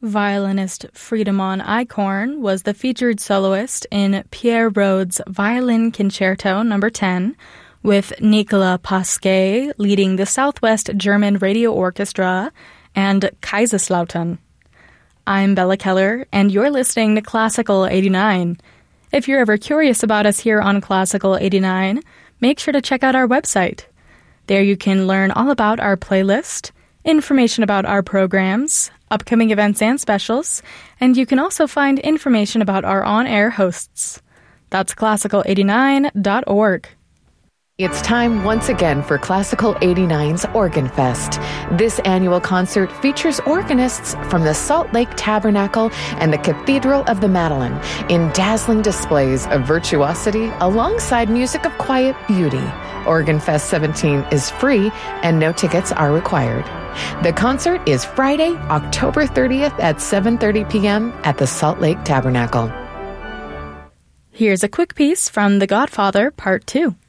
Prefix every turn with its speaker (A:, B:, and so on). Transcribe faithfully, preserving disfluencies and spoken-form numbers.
A: Violinist Friedemann Eichhorn was the featured soloist in Pierre Rode's Violin Concerto number ten, with Nicolas Pasquet leading the Southwest German Radio Orchestra and Kaiserslautern. I'm Bella Keller, and you're listening to Classical eighty-nine. If you're ever curious about us here on Classical eighty-nine, make sure to check out our website. There you can learn all about our playlist, information about our programs, upcoming events and specials, and you can also find information about our on-air hosts. That's classical eighty-nine dot org.
B: It's time once again for Classical eighty-nine's Organ Fest. This annual concert features organists from the Salt Lake Tabernacle and the Cathedral of the Madeleine in dazzling displays of virtuosity alongside music of quiet beauty. Organ Fest seventeen is free and no tickets are required. The concert is Friday, October thirtieth at seven thirty p.m. at the Salt Lake Tabernacle.
A: Here's a quick piece from The Godfather Part two.